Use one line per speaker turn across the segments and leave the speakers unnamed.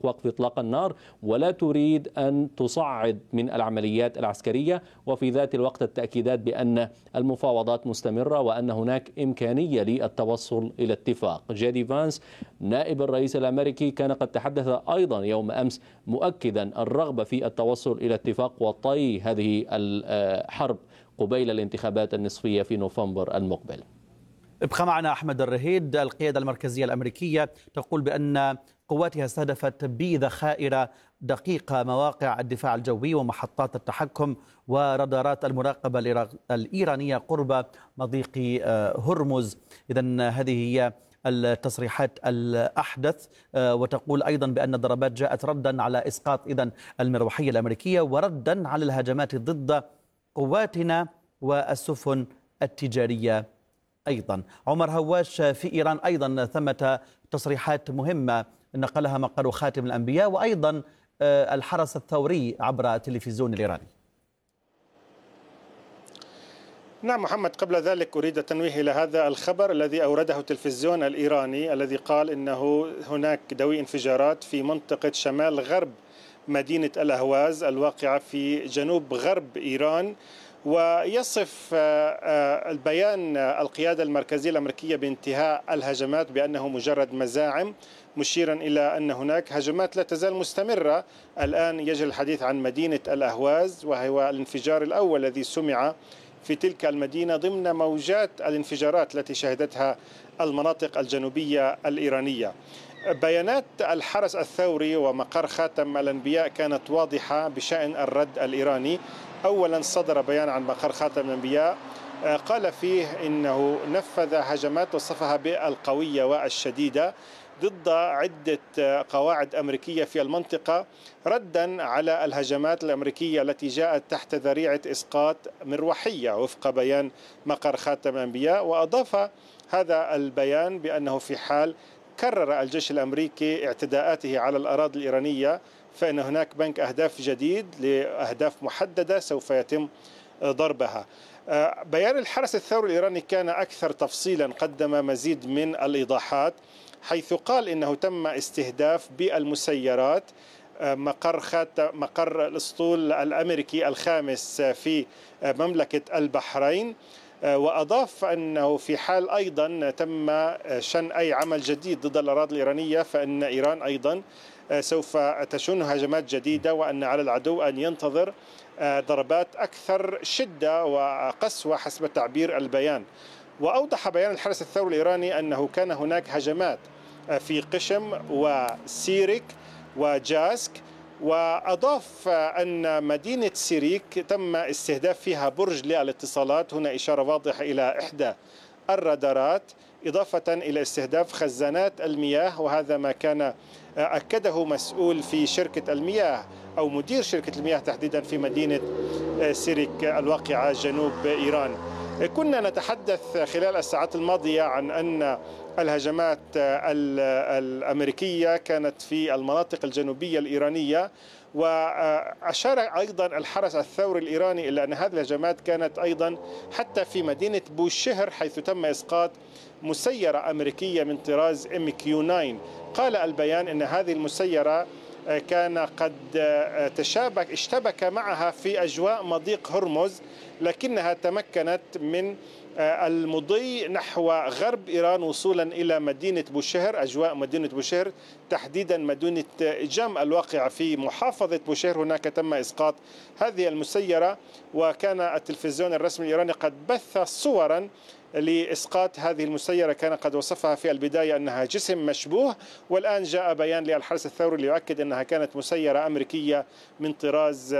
وقف إطلاق النار ولا تريد أن تصعد من العمليات العسكرية، وفي ذات الوقت التأكيدات بأن المفاوضات مستمرة وأن هناك إمكانية للتوصل إلى اتفاق. جيدي فانس نائب الرئيس الأمريكي كان قد تحدث أيضا يوم أمس مؤكدا الرغبة في التوصل إلى اتفاق وطي هذه الحرب قبيل الانتخابات النصفية في نوفمبر المقبل.
ابقى معنا أحمد الرهيد. القيادة المركزية الأمريكية تقول بأن قواتها استهدفت بذخائر دقيقة مواقع الدفاع الجوي ومحطات التحكم ورادارات المراقبة الإيرانية قرب مضيق هرمز. إذن هذه هي التصريحات الأحدث، وتقول أيضا بأن الضربات جاءت ردا على إسقاط إذن المروحية الأمريكية وردا على الهجمات ضد قواتنا والسفن التجارية أيضا. عمر هواش، في إيران أيضا ثمة تصريحات مهمة نقلها مقر خاتم الأنبياء وأيضا الحرس الثوري عبر التلفزيون الإيراني.
نعم محمد، قبل ذلك أريد التنويه إلى هذا الخبر الذي أورده التلفزيون الإيراني الذي قال إنه هناك دوي انفجارات في منطقة شمال غرب مدينة الأهواز الواقعة في جنوب غرب إيران، ويصف البيان القيادة المركزية الأمريكية بانتهاء الهجمات بأنه مجرد مزاعم، مشيرا إلى أن هناك هجمات لا تزال مستمرة. الآن يجري الحديث عن مدينة الأهواز، وهو الانفجار الأول الذي سمع في تلك المدينة ضمن موجات الانفجارات التي شهدتها المناطق الجنوبية الإيرانية. بيانات الحرس الثوري ومقر خاتم الأنبياء كانت واضحة بشأن الرد الإيراني. أولا صدر بيان عن مقر خاتم الأنبياء قال فيه إنه نفذ هجمات وصفها بالقوية والشديدة ضد عدة قواعد أمريكية في المنطقة ردا على الهجمات الأمريكية التي جاءت تحت ذريعة إسقاط مروحية وفق بيان مقر خاتم الأنبياء. وأضاف هذا البيان بأنه في حال كرر الجيش الأمريكي اعتداءاته على الأراضي الإيرانية فإن هناك بنك أهداف جديد لأهداف محددة سوف يتم ضربها. بيان الحرس الثوري الإيراني كان أكثر تفصيلا، قدم مزيد من الإيضاحات، حيث قال إنه تم استهداف بالمسيرات مقر الأسطول الأمريكي الخامس في مملكة البحرين. وأضاف أنه في حال أيضا تم شن أي عمل جديد ضد الأراضي الإيرانية فإن إيران أيضا سوف تشن هجمات جديدة، وأن على العدو أن ينتظر ضربات أكثر شدة وقسوة حسب تعبير البيان. وأوضح بيان الحرس الثوري الإيراني أنه كان هناك هجمات في قشم وسيرك وجاسك، وأضاف أن مدينة سيريك تم استهداف فيها برج للاتصالات، هنا إشارة واضحة إلى إحدى الرادارات، إضافة إلى استهداف خزانات المياه، وهذا ما كان أكده مسؤول في شركة المياه أو مدير شركة المياه تحديدا في مدينة سيريك الواقعة جنوب إيران. كنا نتحدث خلال الساعات الماضية عن أن الهجمات الأمريكية كانت في المناطق الجنوبية الإيرانية، وأشار أيضا الحرس الثوري الإيراني إلى أن هذه الهجمات كانت أيضا حتى في مدينة بوشهر حيث تم إسقاط مسيرة أمريكية من طراز MQ-9. قال البيان أن هذه المسيرة كان قد اشتبك معها في أجواء مضيق هرمز، لكنها تمكنت من المضي نحو غرب إيران وصولا إلى مدينة بوشهر، أجواء مدينة بوشهر تحديدا مدينة جم الواقع في محافظة بوشهر، هناك تم إسقاط هذه المسيرة. وكان التلفزيون الرسمي الإيراني قد بث صورا لإسقاط هذه المسيرة، كان قد وصفها في البداية أنها جسم مشبوه، والآن جاء بيان للحرس الثوري ليؤكد أنها كانت مسيرة أمريكية من طراز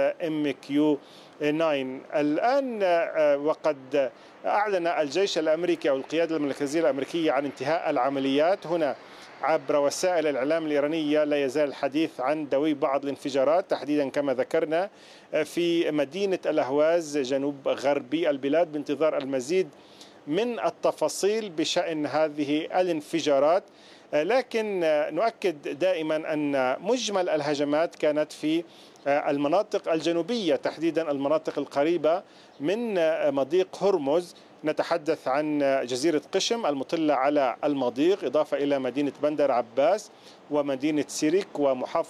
MQ-9. الآن وقد أعلن الجيش الأمريكي أو القيادة المركزية الأمريكية عن انتهاء العمليات. هنا عبر وسائل الإعلام الإيرانية لا يزال الحديث عن دوي بعض الانفجارات تحديدا كما ذكرنا في مدينة الأهواز جنوب غربي البلاد، بانتظار المزيد من التفاصيل بشأن هذه الانفجارات. لكن نؤكد دائما أن مجمل الهجمات كانت في المناطق الجنوبية تحديدا المناطق القريبة من مضيق هرمز. نتحدث عن جزيرة قشم المطلة على المضيق، إضافة إلى مدينة بندر عباس ومدينة سيريك ومحافظة